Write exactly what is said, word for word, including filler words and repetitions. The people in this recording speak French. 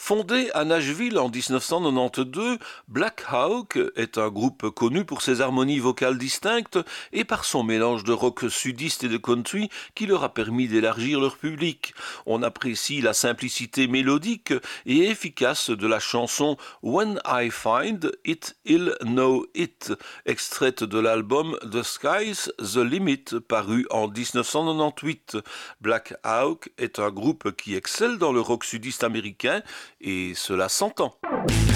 Fondé à Nashville en dix-neuf cent quatre-vingt-douze, Black Hawk est un groupe connu pour ses harmonies vocales distinctes et par son mélange de rock sudiste et de country qui leur a permis d'élargir leur public. On apprécie la simplicité mélodique et efficace de la chanson When I Find It, I'll Know It, extraite de l'album The Sky's the Limit, paru en dix-neuf cent quatre-vingt-dix-huit. Black Hawk est un groupe qui excelle dans le rock sudiste américain et cela s'entend.